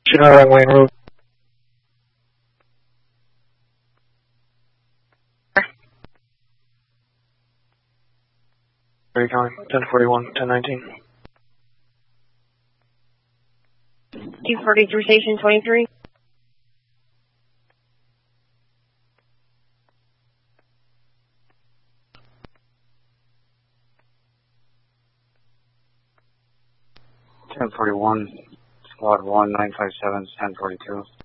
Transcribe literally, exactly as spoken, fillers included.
Chinook Lane Road. Where are you going? ten forty-one, ten nineteen. two forty-three Station twenty-three. ten forty-one, Squad one, nine five seven, ten forty-two.